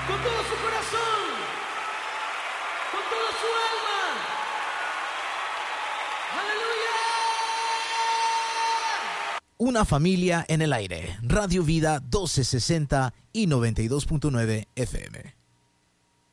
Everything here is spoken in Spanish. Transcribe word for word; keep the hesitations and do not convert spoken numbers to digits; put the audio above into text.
con todo su corazón, con toda su alma. ¡Aleluya! Una familia en el aire. Radio Vida doce sesenta y noventa y dos punto nueve F M.